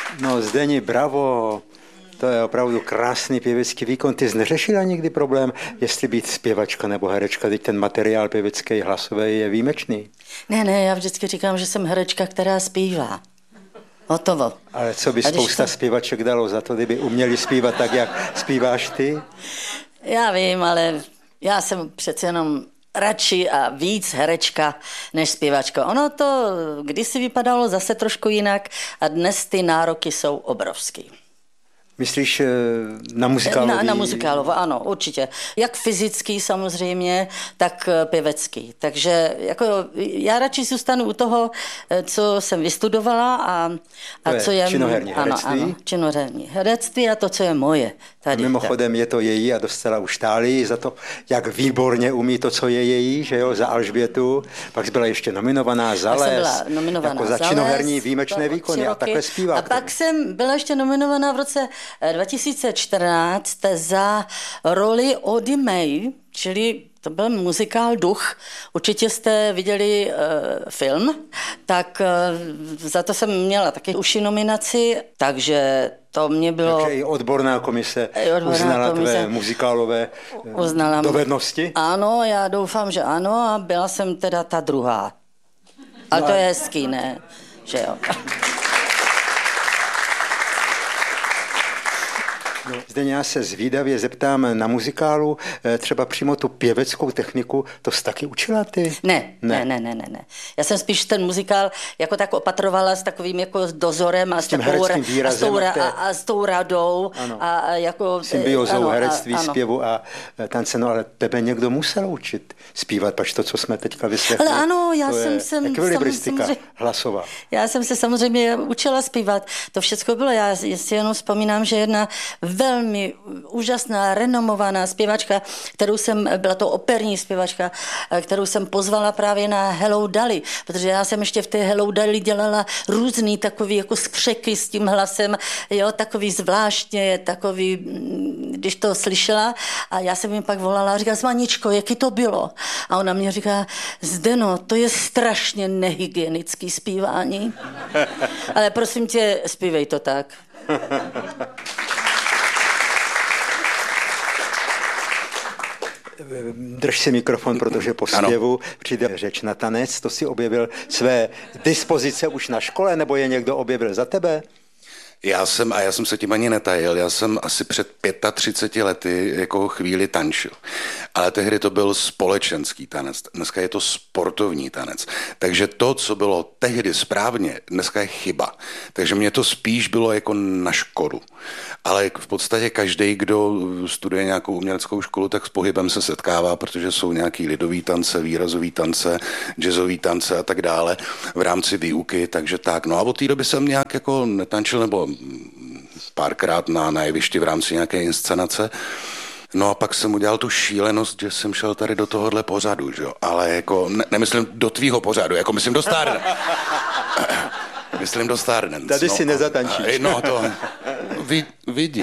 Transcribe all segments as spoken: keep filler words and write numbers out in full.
No, Zdeni, bravo. To je opravdu krásný pěvecký výkon. Ty jsi neřešila nikdy problém, jestli být zpěvačka nebo herečka? Teď ten materiál pěvecký, hlasový je výjimečný. Ne, ne, já vždycky říkám, že jsem herečka, která zpívá. Hotovo. Ale co by spousta to... zpěvaček dalo za to, kdyby uměli zpívat tak, jak zpíváš ty? Já vím, ale já jsem přece jenom radši a víc herečka než zpěvačka. Ono to kdysi vypadalo zase trošku jinak a dnes ty nároky jsou obrovský. Myslíš na muzikálový? Na, na muzikálovou, ano, určitě. Jak fyzický samozřejmě, tak pěvecký. Takže jako, já radši zůstanu u toho, co jsem vystudovala a, a je co je... činoherní herectví? Ano, ano, činoherní herectví a to, co je moje. Tady, mimochodem je to její a dostala už tálii za to, jak výborně umí to, co je její, že jo, za Alžbětu. Pak byla ještě nominovaná za Les, byla nominovaná jako za, za činoherní Les, výjimečné výkony a takhle zpívá. A pak jsem byla ještě nominovaná v roce dva tisíce čtrnáct za roli Ody May, čili to byl muzikál Duch. Určitě jste viděli uh, film, tak uh, za to jsem měla taky uši nominaci, takže to mě bylo... Takže i odborná komise i odborná uznala komise tvé muzikálové uznala dovednosti? Ano, já doufám, že ano a byla jsem teda ta druhá. Ale no to je hezký, ne? Že jo. No, zde já se zvídavě zeptám na muzikálu, třeba přímo tu pěveckou techniku, to jsi taky učila ty? Ne, ne, ne, ne, ne, ne. Já jsem spíš ten muzikál jako tak opatrovala s takovým jako dozorem a s, s, takovou, a s, tou, a, té... a s tou radou. Ano. A, a jako... Symbiozou ano, herectví, a, zpěvu a tance, no ale tebe někdo musel učit zpívat, pač to, co jsme teďka vyslechli. Ale ano, já to jsem... jsem ekvilibristika hlasová. Já jsem se samozřejmě učila zpívat, to všechno bylo, já si jenom vzpomínám, že jedna velmi úžasná, renomovaná zpěvačka, kterou jsem, byla to operní zpěvačka, kterou jsem pozvala právě na Hello Dolly, protože já jsem ještě v té Hello Dolly dělala různý takový jako skřeky s tím hlasem, jo, takový zvláštně, takový, když to slyšela a já jsem jim pak volala a říkala, Maničko, jaký to bylo? A ona mě říká, Zdeno, to je strašně nehygienický zpívání, ale prosím tě, zpívej to tak. Drž si mikrofon, protože po zpěvu přijde řeč na tanec. To si objevil své dispozice už na škole, nebo je někdo objevil za tebe? Já jsem, a já jsem se tím ani netajil, já jsem asi před třiceti pěti lety jako chvíli tančil. Ale tehdy to byl společenský tanec, dneska je to sportovní tanec. Takže to, co bylo tehdy správně, dneska je chyba. Takže mě to spíš bylo jako na škodu. Ale v podstatě každý, kdo studuje nějakou uměleckou školu, tak s pohybem se setkává, protože jsou nějaký lidový tance, výrazový tance, jazzový tance a tak dále v rámci výuky, takže tak. No a od té doby jsem nějak jako netančil, nebo párkrát na, na jevišti v rámci nějaké inscenace. No a pak jsem udělal tu šílenost, že jsem šel tady do tohohle pořadu, že jo? Ale jako, ne, nemyslím do tvýho pořadu, jako myslím do Stardance. Myslím do Stardance. Tady no, si nezatančíš. No to vid, vidím.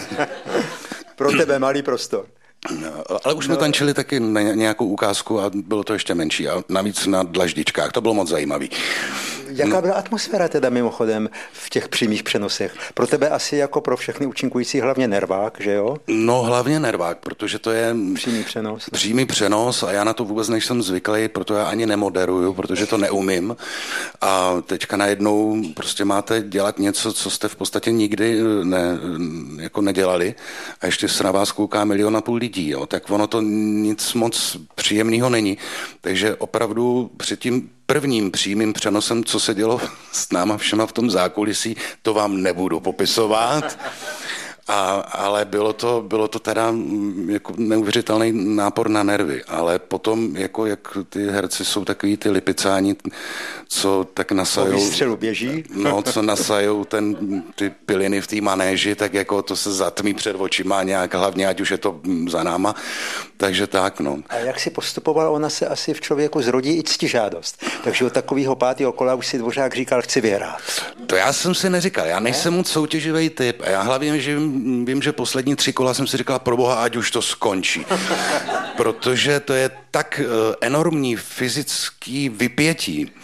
Pro tebe malý prostor. No, ale už jsme no. tančili taky na nějakou ukázku a bylo to ještě menší a navíc na dlaždičkách, to bylo moc zajímavý. Jaká byla atmosféra teda mimochodem v těch přímých přenosech? Pro tebe asi jako pro všechny účinkující hlavně nervák, že jo? No hlavně nervák, protože to je přímý přenos. Přímý přenos a já na to vůbec nejsem zvyklý, proto já ani nemoderuju, protože to neumím. A teďka najednou prostě máte dělat něco, co jste v podstatě nikdy ne, jako nedělali a ještě se na vás kouká milion a půl lidí, jo? Tak ono to nic moc příjemného není. Takže opravdu před tím prvním přímým přenosem, co se dělo s náma všema v tom zákulisí, to vám nebudu popisovat. A, ale bylo to, bylo to teda jako neuvěřitelný nápor na nervy. Ale potom, jako jak ty herci jsou takový ty lipicáni, co tak nasajou... Po výstřelu běží? No, co nasajou ten, ty piliny v té manéži, tak jako to se zatmí před očima nějak, hlavně ať už je to za náma. Takže tak, no. A jak si postupoval, ona se asi v člověku zrodí i ctižádost. Takže od takového pátého kola už si Dvořák říkal, chci vyhrát. To já jsem si neříkal, já nejsem moc soutěživý typ. A já hlavně že vím, vím, že poslední tři kola jsem si říkal, proboha, ať už to skončí. Protože to je tak uh, enormní fyzický vypětí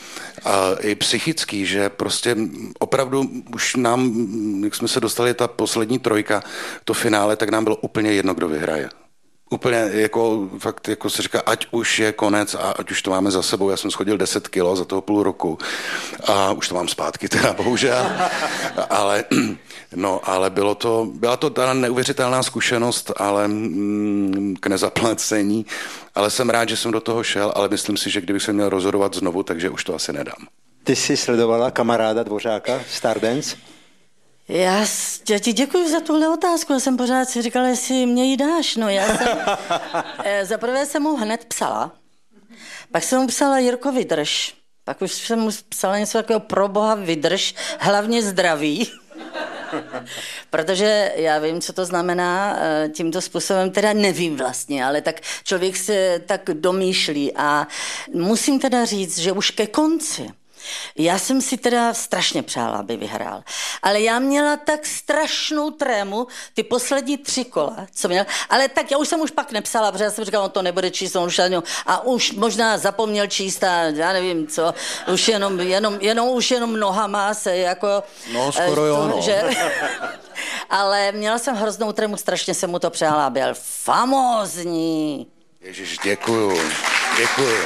a i psychický, že prostě opravdu už nám, jak jsme se dostali ta poslední trojka, to finále, tak nám bylo úplně jedno, kdo vyhraje. Úplně jako fakt jako se říká, ať už je konec a ať už to máme za sebou. Já jsem schodil deset kilo za toho půl roku a už to mám zpátky teda, bohužel. Ale, no, ale bylo to, byla to ta neuvěřitelná zkušenost, ale mm, k nezaplacení. Ale jsem rád, že jsem do toho šel, ale myslím si, že kdybych se měl rozhodovat znovu, takže už to asi nedám. Ty jsi sledovala kamaráda Dvořáka, Stardance? Já, já ti děkuji za tuhle otázku. Já jsem pořád si říkala, jestli mě ji dáš. No já jsem, za prvé jsem mu hned psala, pak jsem mu psala Jirko vydrž, pak už jsem mu psala něco takového pro boha vydrž, hlavně zdraví. Protože já vím, co to znamená tímto způsobem, teda nevím vlastně, ale tak člověk se tak domýšlí a musím teda říct, že už ke konci já jsem si teda strašně přála, aby vyhrál. Ale já měla tak strašnou trému, ty poslední tři kola, co měla. Ale tak já už jsem už pak nepsala, protože já jsem říkala, on to nebude číst, on už ani, a už možná zapomněl číst a já nevím co, už jenom, jenom, jenom už jenom nohama se jako... No, skoro to, jo, no. Že, ale měla jsem hroznou trému, strašně jsem mu to přála, byl famózní. Ježiš, děkuju, děkuju.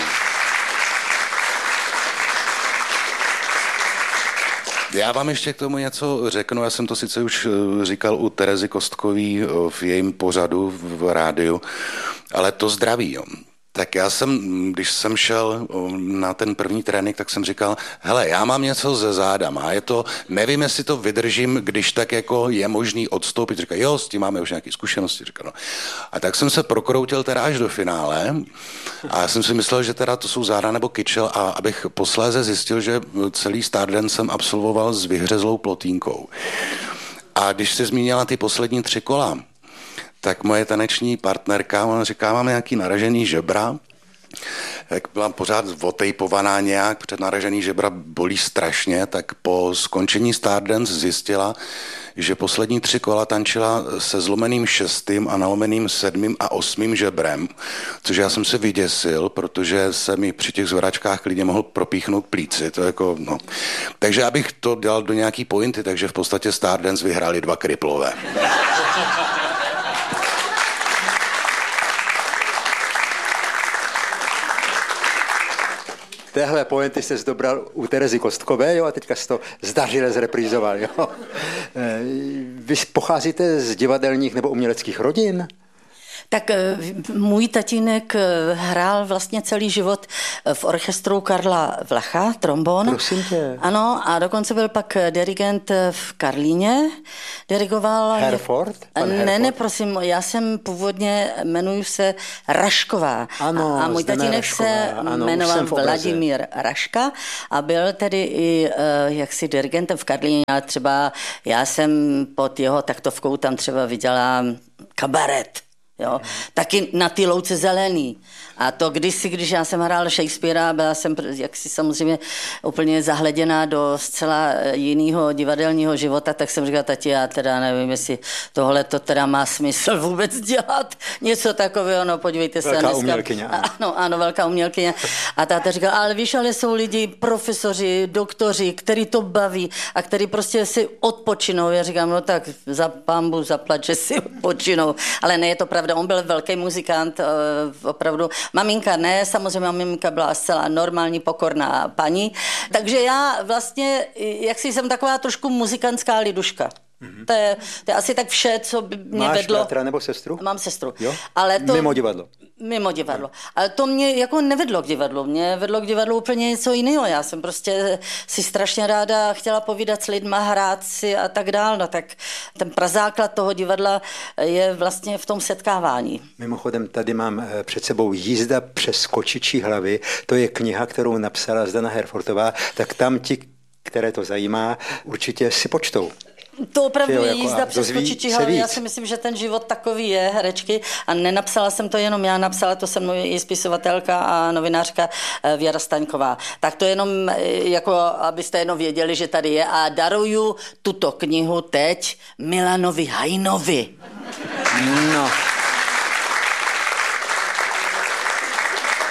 Já vám ještě k tomu něco řeknu, já jsem to sice už říkal u Terezy Kostkový v jejím pořadu v rádiu, ale to zdraví, jo. Tak já jsem, když jsem šel na ten první trénink, tak jsem říkal, hele, já mám něco ze zádama a je to, nevím, jestli to vydržím, když tak jako je možný odstoupit. Říkal, jo, s tím máme už nějaké zkušenosti. Říkal, no. A tak jsem se prokroutil teda až do finále a já jsem si myslel, že teda to jsou záda nebo kyčel a abych posléze zjistil, že celý Stardance jsem absolvoval s vyhřezlou plotínkou. A když se zmínila ty poslední tři kola, tak moje taneční partnerka, ona říká, mám nějaký naražený žebra, jak byla pořád otejpovaná nějak, před naražený žebra bolí strašně, tak po skončení Stardance zjistila, že poslední tři kola tančila se zlomeným šestým a nalomeným sedmým a osmým žebrem, což já jsem se vyděsil, protože se mi při těch zvedačkách klidně mohl propíchnout plíci, to jako, no. Takže abych to dělal do nějaký pointy, takže v podstatě Stardance vyhráli dva kriplové. Téhle pointy jsi dobral u Terezy Kostkové, jo, a teďka jsi to zdařile zreprízoval, jo. Vy pocházíte z divadelních nebo uměleckých rodin? Tak můj tatínek hrál vlastně celý život v orchestru Karla Vlacha, trombon. Prosím tě. Ano, a dokonce byl pak dirigent v Karlíně. Dirigoval... Herford? Pan ne, Herford? ne, prosím, já jsem původně, jmenuji se Rašková. Ano, a, a můj tatínek Rašková. se Ano, jmenoval Vladimír Raška a byl tedy i uh, jaksi dirigentem v Karlíně. A třeba já jsem pod jeho taktovkou tam třeba viděla kabaret. Jo, taky na ty louce zelený. A to kdysi, když já jsem hrál Shakespearea, byla jsem jaksi samozřejmě úplně zahleděná do zcela jiného divadelního života, tak jsem říkala, tati, já teda nevím, jestli tohle to teda má smysl vůbec dělat. Něco takového, no podívejte se. Velká dneska, umělkyně. Ano, ano, velká umělkyně. A táta říkala, ale víš, ale jsou lidi, profesoři, doktoři, který to baví a který prostě si odpočinou. Já říkám, no tak za pambu zaplať, že si odpočinou. Ale ne, je to pravda, on byl velký muzikant, opravdu. Maminka ne, samozřejmě maminka byla zcela normální, pokorná paní. Takže já vlastně, jak si jsem taková trošku muzikantská liduška. Mm-hmm. To, je, to je asi tak vše, co by mě Máš vedlo. Máš bratra nebo sestru? Mám sestru. Jo? Ale to, mimo divadlo? Mimo divadlo. Ale to mě jako nevedlo k divadlu. Mě vedlo k divadlu úplně něco jiného. Já jsem prostě si strašně ráda chtěla povídat s lidma, hrát si a tak dál. No tak ten prazáklad toho divadla je vlastně v tom setkávání. Mimochodem, tady mám před sebou Jízda přes kočičí hlavy. To je kniha, kterou napsala Zdena Herfordová. Tak tam ti, které to zajímá, určitě si počtou. To opravdu jo, je jako jízda přes kočičí hlavy. Já si myslím, že ten život takový je, herečky. A nenapsala jsem to jenom já, napsala to se mnou i spisovatelka a novinářka Věra Staňková. Tak to jenom, jako abyste jenom věděli, že tady je. A daruju tuto knihu teď Milanovi Hajnovi. No.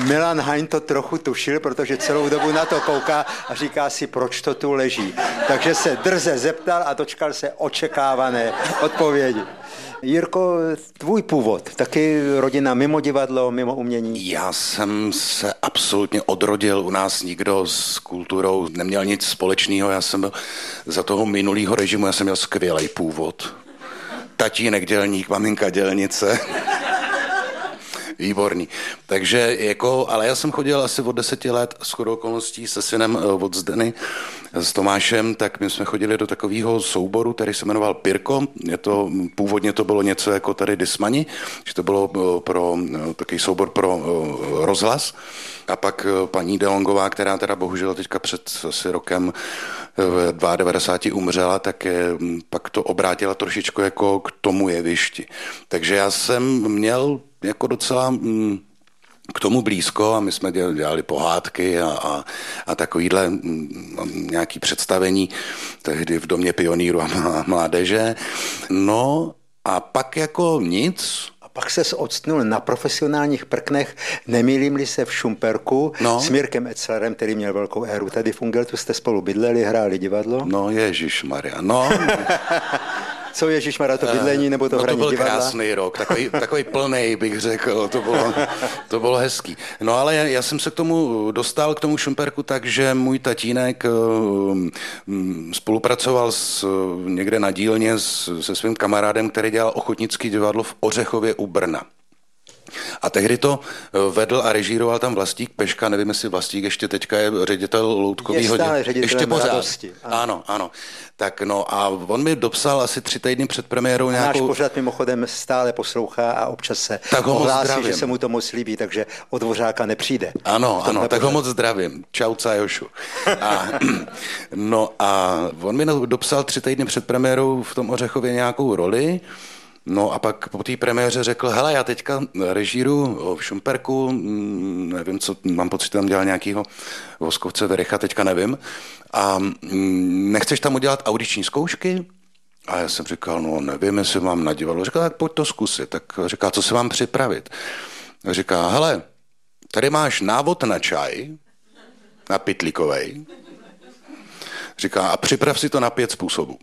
Milan Hain to trochu tušil, protože celou dobu na to kouká a říká si, proč to tu leží. Takže se drze zeptal a dočkal se očekávané odpovědi. Jirko, tvůj původ, taky rodina mimo divadlo, mimo umění? Já jsem se absolutně odrodil, u nás nikdo s kulturou neměl nic společného, já jsem byl za toho minulého režimu, já jsem měl skvělý původ. Tatínek dělník, maminka dělnice. Výborný. Takže jako, ale já jsem chodil asi od deseti let shodou okolností se synem od Zdeny, s Tomášem, tak my jsme chodili do takového souboru, který se jmenoval Pirko. Je to, původně to bylo něco jako tady Dismani, že to bylo pro takový soubor pro rozhlas. A pak paní Delongová, která teda bohužel teďka před asi rokem v devadesát dva umřela, tak je, pak to obrátila trošičku jako k tomu jevišti. Takže já jsem měl jako docela mm, k tomu blízko a my jsme dělali pohádky a, a, a takovýhle mm, nějaký představení tehdy v Domě pionýru a mládeže. No a pak jako nic. A pak ses odstnul na profesionálních prknech, nemýlím-li se, v Šumperku no. s Mirkem Etzlerem, který měl velkou éru. Tady v Ungeltu jste spolu bydleli, hráli divadlo. No ježišmarja, no... Co ježišmarja, to bydlení nebo to no, hraní divadla? To byl krásný rok, takový, takový plnej, bych řekl, to bylo, to bylo hezký. No ale já, já jsem se k tomu dostal, k tomu Šumperku, takže můj tatínek um, spolupracoval s, někde na dílně s, se svým kamarádem, který dělal ochotnický divadlo v Ořechově u Brna. A tehdy to vedl a režíroval tam Vlastík Peška, nevím, jestli Vlastík ještě teďka je ředitel loutkovýho. Je stále ředitelem ještě pořád. Radosti. Ano. ano, ano. Tak no a on mi dopsal asi tři týdny před premiérou a nějakou... Náš pořad mimochodem stále poslouchá a občas se tak ho ohlásí, že se mu to moc líbí, takže od Dvořáka nepřijde. Ano, ano, tak ho moc zdravím. Čau, Cajošu. A, no a on mi dopsal tři týdny před premiérou v tom Ořechově nějakou roli. No a pak po té premiéře řekl, hele, já teďka režíru v Šumperku, nevím, co, mám pocit, že tam dělal nějakýho Voskovce Vericha, teďka nevím, a nechceš tam udělat audiční zkoušky? A já jsem říkal, no nevím, jestli mám na divadlo. Říkal, tak pojď to zkusit. Tak říká, co se mám připravit? A říká, hele, tady máš návod na čaj, na pytlíkovej. Říká, a připrav si to na pět způsobů.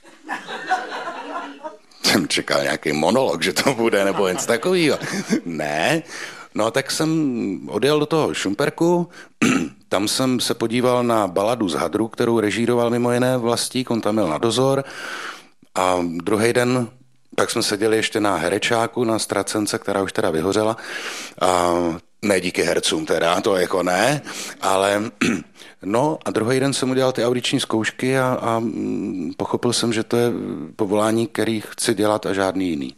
Jsem čekal nějaký monolog, že to bude, nebo něco takového. Ne. No tak jsem odjel do toho Šumperku, tam jsem se podíval na baladu z hadru, kterou režíroval mimo jiné Vlastík, on tam měl na dozor. A druhý den, tak jsme seděli ještě na herečáku, na Stracence, která už teda vyhořela. A ne díky hercům teda, to jako ne, ale no a druhý den jsem udělal ty audiční zkoušky a, a pochopil jsem, že to je povolání, který chci dělat a žádný jiný.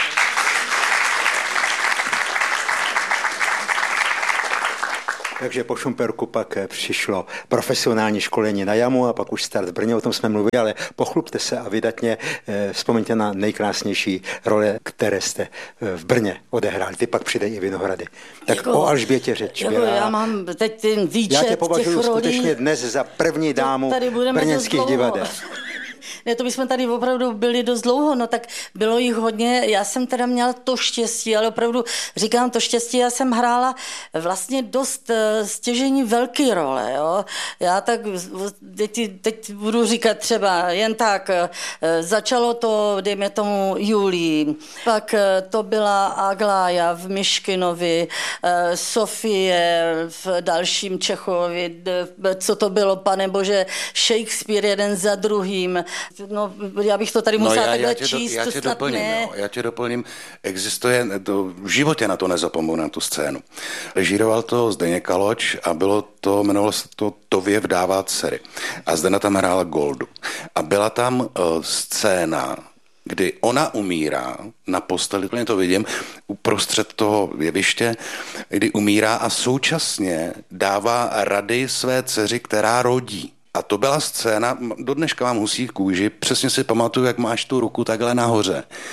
Takže po Šumperku pak přišlo profesionální školení na jamu a pak už start v Brně, o tom jsme mluvili, ale pochlubte se a vydatně eh, vzpomeňte na nejkrásnější role, které jste v Brně odehráli. Ty pak přidej i Vinohrady. Tak jako, o Alžbětě řeč. Jako já mám teď ten výčet těch rolí. Já tě považuji skutečně dnes za první dámu brněnských divadel. Ne, to bychom tady opravdu byli dost dlouho, no tak bylo jich hodně, já jsem teda měla to štěstí, ale opravdu říkám to štěstí, já jsem hrála vlastně dost stěžení velké role, jo. Já tak, teď, teď budu říkat třeba jen tak, začalo to, dejme tomu, Julii, pak to byla Aglája v Myškinovi, Sofie v dalším Čechovi, co to bylo, pane bože, Shakespeare jeden za druhým. No, já bych to tady musela no, takhle číst. Do, já, tě doplním, jo, já tě doplním. Existuje, to, v životě na to nezapomenu, na tu scénu. Režíroval to Zdeněk Kaloč a bylo to, jmenovalo se to Tově vdává dcery. A Zdena tam hrála Goldu. A byla tam uh, scéna, kdy ona umírá na posteli, úplně to vidím, uprostřed toho jeviště, kdy umírá a současně dává rady své dceři, která rodí. A to byla scéna, do dneška mám husí kůži, přesně si pamatuju, jak máš tu ruku takhle nahoře.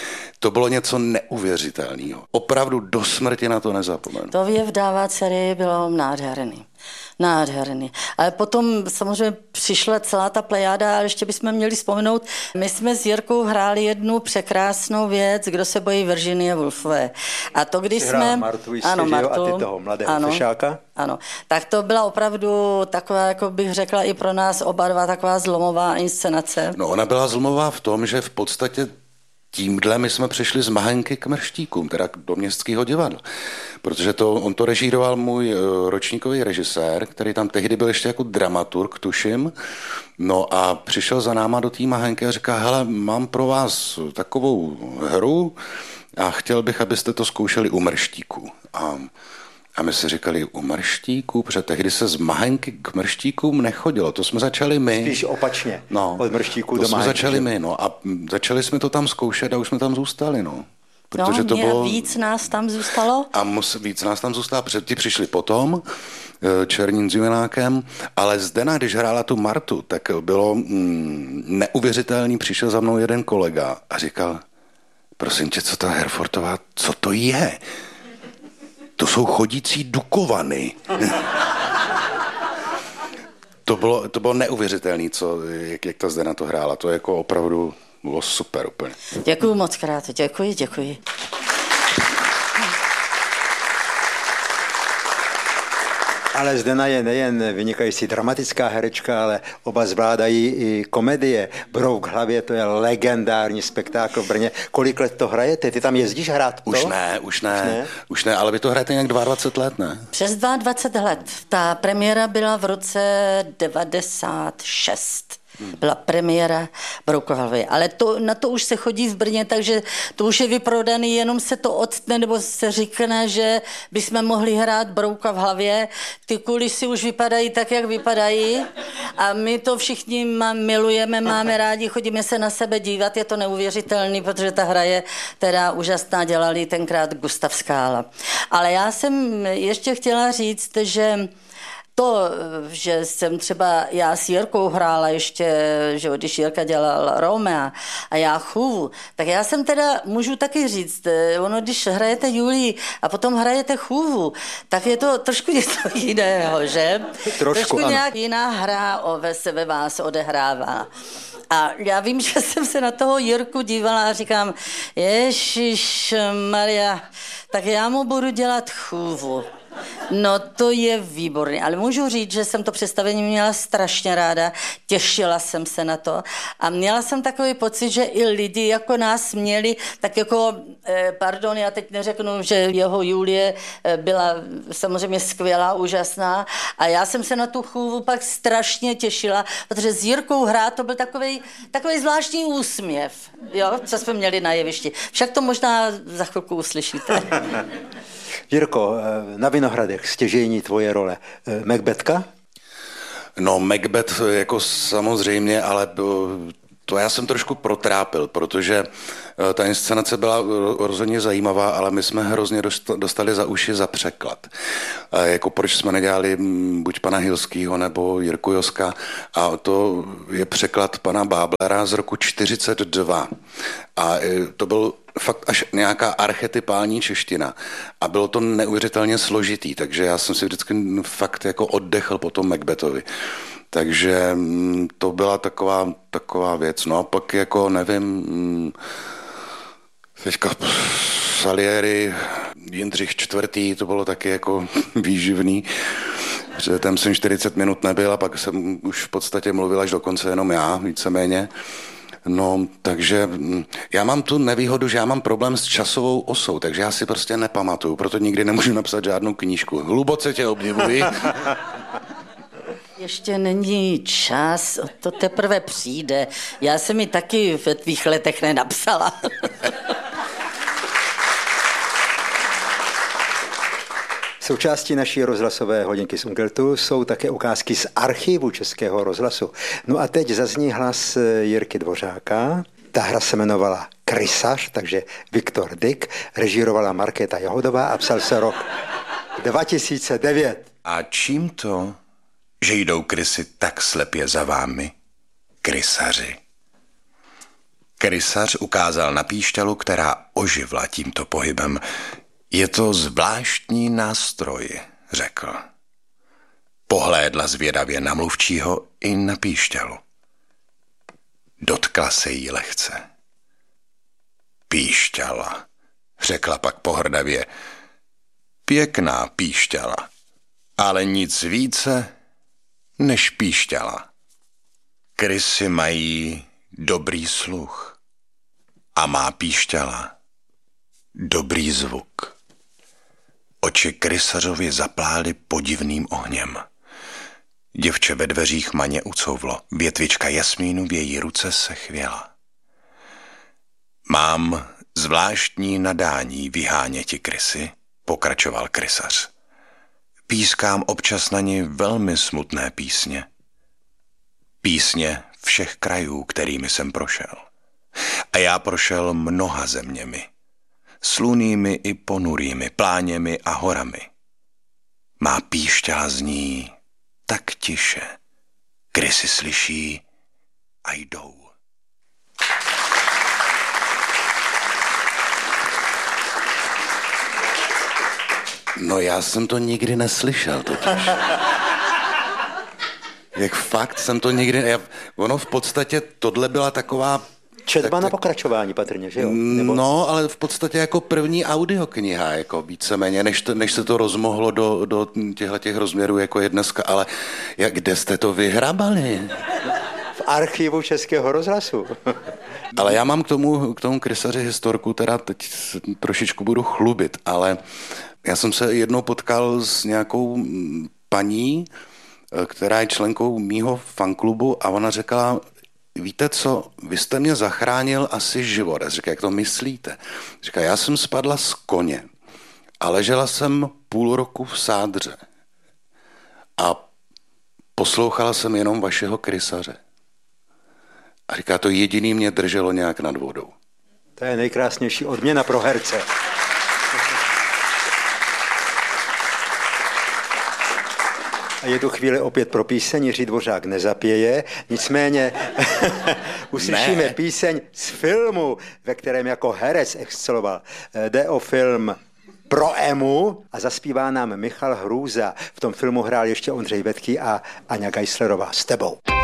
To bylo něco neuvěřitelného. Opravdu do smrti na to nezapomenu. To Věvdává dcery bylo nádherný. Nádherný. Ale potom samozřejmě přišla celá ta plejáda a ještě bychom měli vzpomenout, my jsme s Jirkou hráli jednu překrásnou věc, Kdo se bojí Virginie Woolfové. A to, když jsme... Martu jistě, ano, Martu, a ty toho mladého ano, fešáka. Ano, tak to byla opravdu taková, jako bych řekla i pro nás oba dva, taková zlomová inscenace. No ona byla zlomová v tom, že v podstatě tímhle my jsme přišli z Mahenky k Mrštíkům, teda do Městského divadla. Protože to, on to režíroval můj ročníkový režisér, který tam tehdy byl ještě jako dramaturg, tuším. No a přišel za náma do té Mahenky a říká, hele, mám pro vás takovou hru a chtěl bych, abyste to zkoušeli u Mrštíků. A A my si říkali, u Mrštíků, protože tehdy se z Mahenky k Mrštíkům nechodilo, to jsme začali my. Spíš opačně, no, od Mrštíků to do jsme Mahenky. začali my, no, a začali jsme to tam zkoušet a už jsme tam zůstali, no. Protože no, to bylo... víc nás tam zůstalo? A mus, víc nás tam zůstalo, protože ti přišli potom, Černín s Junákem, ale Zdena, když hrála tu Martu, tak bylo mm, neuvěřitelný, přišel za mnou jeden kolega a říkal, prosím tě, co ta Herfortová, co to je? To jsou chodící dukovany. to, bylo, to bylo neuvěřitelné, co, jak, jak ta Zdena to hrála. To jako opravdu bylo super úplně. Děkuji moc krát, děkuji, děkuji. Ale Zdena je nejen vynikající dramatická herečka, ale oba zvládají i komedie. Brouk hlavě, to je legendární spektákl v Brně. Kolik let to hrajete? Ty tam jezdíš hrát to? Už ne, už ne, už ne, už ne ale vy to hrajete nějak dvacet dva let, ne? Přes dvacet dva let. Ta premiéra byla v roce devadesát šest. Byla premiéra Brouka hlavě. Ale to, na to už se chodí v Brně, takže to už je vyprodaný, jenom se to odtne, nebo se říkne, že bychom mohli hrát Brouka v hlavě. Ty kulisy už vypadají tak, jak vypadají a my to všichni má, milujeme, máme rádi, chodíme se na sebe dívat, je to neuvěřitelný, protože ta hra je teda úžasná, dělali tenkrát Gustav Skála. Ale já jsem ještě chtěla říct, že to, že jsem třeba já s Jirkou hrála ještě, že když Jirka dělal Romea a já Chůvu, tak já jsem teda, můžu taky říct, ono, když hrajete Julii a potom hrajete Chůvu, tak je to trošku něco jiného, že? Trošku, trošku ano. Nějak jiná hra o, se ve vás odehrává. A já vím, že jsem se na toho Jirku dívala a říkám, Ježíš Maria, tak já mu budu dělat Chůvu. No to je výborný, ale můžu říct, že jsem to představení měla strašně ráda, těšila jsem se na to a měla jsem takový pocit, že i lidi jako nás měli, tak jako, eh, pardon, já teď neřeknu, že jeho Julie byla samozřejmě skvělá, úžasná a já jsem se na tu Chůvu pak strašně těšila, protože s Jirkou hrát to byl takovej, takovej zvláštní úsměv, jo, co jsme měli na jevišti. Však to možná za chvilku uslyšíte. Jirko, na Vinohradech stěžejní tvoje role. Macbethka? No Macbeth jako samozřejmě, ale to já jsem trošku protrápil, protože ta inscenace byla rozhodně zajímavá, ale my jsme hrozně dostali za uši za překlad. Jako proč jsme nedělali buď pana Hilskýho nebo Jirku Joska a to je překlad pana Báblera z roku čtyřicet dva. A to byl fakt až nějaká archetypální čeština a bylo to neuvěřitelně složitý, takže já jsem si vždycky fakt jako oddechl po tom Macbethovi. Takže to byla taková, taková věc. No a pak jako nevím, teďka Salieri, Jindřich čtvrtý, to bylo taky jako výživný, že tam jsem čtyřicet minut nebyl a pak jsem už v podstatě mluvil až do konce jenom já, víceméně. No, takže já mám tu nevýhodu, že já mám problém s časovou osou, takže já si prostě nepamatuju, proto nikdy nemůžu napsat žádnou knížku. Hluboce tě obdivuji. Ještě není čas, to teprve přijde. Já jsem mi taky ve tvých letech nenapsala. Součástí naší rozhlasové hodinky z Ungeltu jsou také ukázky z archivu Českého rozhlasu. No a teď zazní hlas Jirky Dvořáka. Ta hra se jmenovala Krysař, takže Viktor Dyk, režírovala Markéta Jahodová a psal se rok dva tisíce devět. A čím to, že jdou krysy tak slepě za vámi, krysaři? Krysař ukázal na píšťalu, která oživla tímto pohybem. Je to zvláštní nástroj, řekl. Pohlédla zvědavě na mluvčího i na píšťalu. Dotkla se jí lehce. Píšťala, řekla pak pohrdavě. Pěkná píšťala, ale nic více než píšťala. Krysy mají dobrý sluch a má píšťala dobrý zvuk. Oči krysařovi zaplály podivným ohněm. Děvče ve dveřích maně ucouvlo, větvička jasmínu v její ruce se chvěla. Mám zvláštní nadání vyháněti krysy, pokračoval krysař. Pískám občas na ni velmi smutné písně. Písně všech krajů, kterými jsem prošel. A já prošel mnoha zeměmi. Slunými i ponurými, pláněmi a horami. Má píšťala zní tak tiše. Krysy slyší a jdou. No já jsem to nikdy neslyšel totiž. Jak fakt jsem to nikdy... Já, ono v podstatě tohle byla taková... Četba tak, na tak, pokračování patrně, že jo? Nebo... No, ale v podstatě jako první audiokniha, jako víceméně, než, to, než se to rozmohlo do, do těchto rozměrů, jako je dneska. Ale jak, kde jste to vyhrabali? V archivu Českého rozhlasu. Ale já mám k tomu, k tomu krysaři historku, teda teď trošičku budu chlubit, ale já jsem se jednou potkal s nějakou paní, která je členkou mýho fanklubu a ona řekla, víte co, vy jste mě zachránil asi život. Já říkám, jak to myslíte? Říká, já jsem spadla z koně a ležela jsem půl roku v sádře a poslouchala jsem jenom vašeho krysaře. A říká, to jediný mě drželo nějak nad vodou. To je nejkrásnější odměna pro herce. A je tu chvíli opět pro píseň, Jiří Dvořák nezapěje, nicméně uslyšíme ne. píseň z filmu, ve kterém jako herec exceloval. Jde o film Pro Emu a zaspívá nám Michal Hrůza. V tom filmu hrál ještě Ondřej Vetký a Aňa Geislerová. S tebou.